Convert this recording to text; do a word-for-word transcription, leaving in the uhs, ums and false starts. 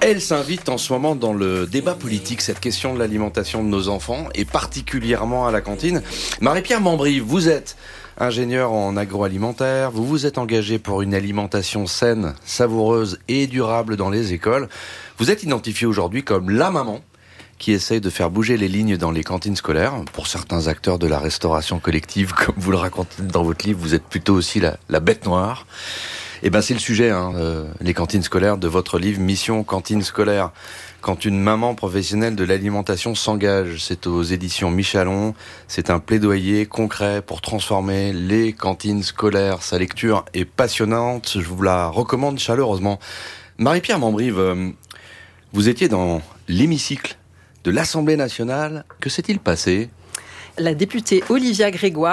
Elle s'invite en ce moment dans le débat politique, cette question de l'alimentation de nos enfants, et particulièrement à la cantine. Marie-Pierre Mambrille, vous êtes ingénieure en agroalimentaire, vous vous êtes engagée pour une alimentation saine, savoureuse et durable dans les écoles. Vous êtes identifiée aujourd'hui comme la maman qui essaye de faire bouger les lignes dans les cantines scolaires. Pour certains acteurs de la restauration collective, comme vous le racontez dans votre livre, vous êtes plutôt aussi la, la bête noire. Et ben c'est le sujet, hein, euh, les cantines scolaires de votre livre Mission Cantine Scolaire. Quand une maman professionnelle de l'alimentation s'engage, c'est aux éditions Michalon. C'est un plaidoyer concret pour transformer les cantines scolaires. Sa lecture est passionnante, je vous la recommande chaleureusement. Marie-Pierre Mambrille, euh, vous étiez dans l'hémicycle de l'Assemblée nationale. Que s'est-il passé ? La députée Olivia Grégoire